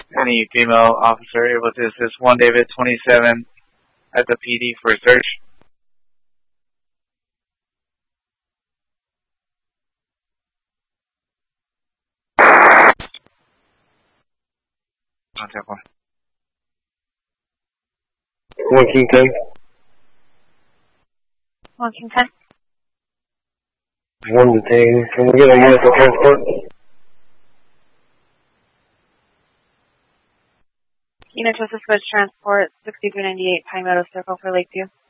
Any female officer able to assist 1 David 27 at the PD for a search? Contact 1. 1 King 10. 1 King 10. 1 detained. Can we get a unit for transport? Unit to assist with transport 6398 Pine Meadow Circle for Lakeview.